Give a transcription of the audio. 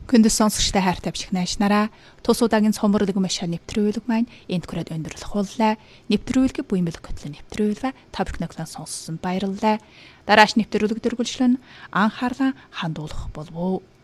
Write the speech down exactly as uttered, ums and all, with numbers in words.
Хүндэс сонсогчтой хайртай бишг найшнараа тус удаагийн цомрлог машаа нэвтрүүлэг маань энд хүрээд өндөрлөх боллоо. Нэвтрүүлэг буян бэлэг хөтлөн нэвтрүүлвэ таврик наглан сонссон баярлалаа. Дарааш нэвтрүүлэг дөрвөлжлөн анхаарлаа хандуулах болов уу.